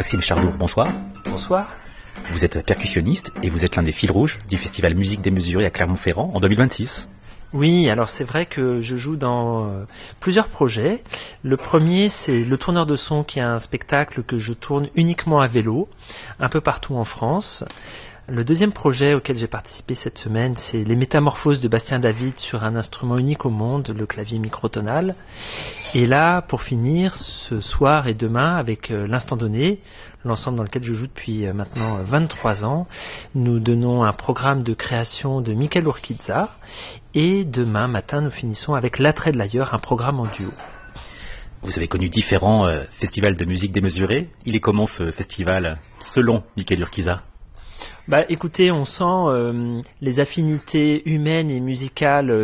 Maxime Chardour, bonsoir. Bonsoir. Vous êtes percussionniste et vous êtes l'un des fils rouges du festival Musique démesurée à Clermont-Ferrand en 2026. Oui, alors c'est vrai que je joue dans plusieurs projets. Le premier, c'est Le Tourneur de Son, qui est un spectacle que je tourne uniquement à vélo, un peu partout en France. Le deuxième projet auquel j'ai participé cette semaine, c'est Les Métamorphoses de Bastien David sur un instrument unique au monde, le clavier microtonal. Et là, pour finir, ce soir et demain, avec l'Instant Donné, l'ensemble dans lequel je joue depuis maintenant 23 ans, nous donnons un programme de création de Michael Urquiza. Et demain matin, nous finissons avec L'attrait de l'ailleurs, un programme en duo. Vous avez connu différents festivals de musique démesurée. Il est comment ce festival selon Michael Urquiza ? Écoutez, on sent les affinités humaines et musicales